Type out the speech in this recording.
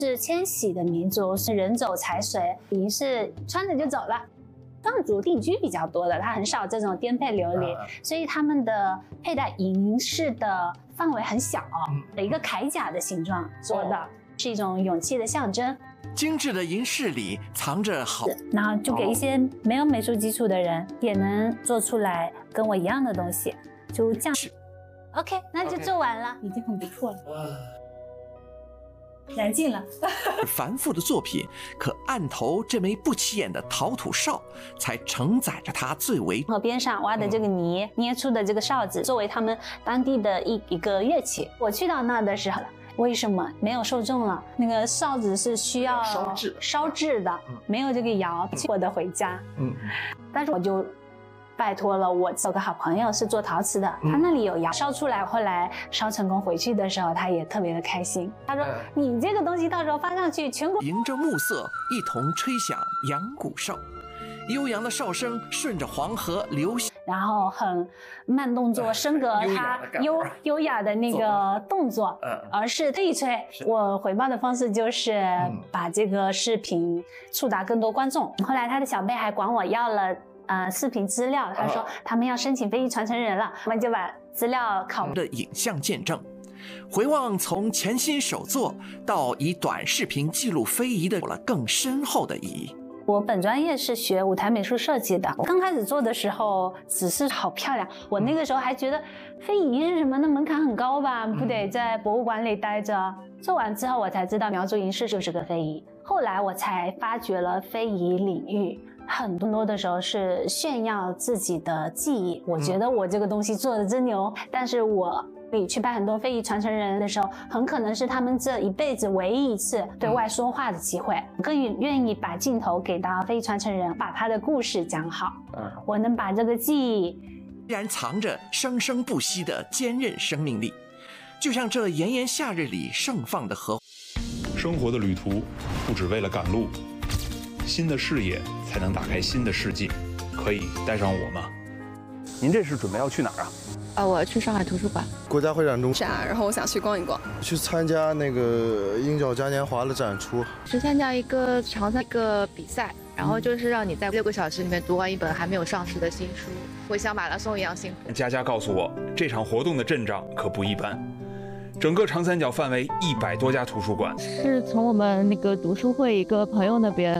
是迁徙的民族，是人走财随，仪式穿着就走了。藏族定居比较多的，他很少这种颠沛流离，所以他们的佩戴银饰的范围很小，一个铠甲的形状做的，是一种勇气的象征。 精致的银饰里藏着好， 然后就给一些没有美术基础的人也能做出来跟我一样的东西，就这样。OK， 那就做完了，已经很不错了。燃尽了。 繁复的作品，可案头这枚不起眼的陶土哨，才承载着它最为。 河边上挖的这个泥，捏出的这个哨子，作为他们当地的一个乐器。我去到那的时候，为什么没有受众了？那个哨子是需要烧制的，没有这个窑，我的回家。但是我就拜托了我有个好朋友是做陶瓷的，他那里有窑烧出来，后来烧成功回去的时候，他也特别的开心。他说：“你这个东西到时候发上去，全国迎着暮色一同吹响阳谷哨，悠扬的哨声顺着黄河流下， 然后很慢动作，升格它优雅的那个动作，而是吹一吹。我回报的方式就是把这个视频触达更多观众。后来他的小辈还管我要了。”视频资料，他说他们要申请非遗传承人了，我们就把资料拷的影像见证。回望从潜心手作到以短视频记录非遗的，有了更深厚的意义。 我本专业是学舞台美术设计的，刚开始做的时候只是好漂亮，我那个时候还觉得非遗是什么，那门槛很高吧，不得在博物馆里待着。做完之后我才知道苗族银饰就是个非遗，后来我才发掘了非遗领域。很多的时候是炫耀自己的技艺，我觉得我这个东西做的真牛，但是我去拍很多非遗传承人的时候，很可能是他们这一辈子唯一一次对外说话的机会，更愿意把镜头给到非遗传承人，把他的故事讲好。我能把这个技艺依然藏着生生不息的坚韧生命力，就像这炎炎夏日里盛放的荷。 生活的旅途不只为了赶路，新的视野才能打开新的世界，可以带上我吗？ 您这是准备要去哪儿啊？ 我去上海图书馆国家会展中是啊，然后我想去逛一逛， 去参加那个鹰角嘉年华的展出， 是参加一个长三一个比赛，然后就是让你在6个小时里面读完一本还没有上市的新书，会像马拉松一样辛苦。 佳佳告诉我，这场活动的阵仗可不一般。整个长三角范围100多家图书馆， 是从我们那个读书会一个朋友那边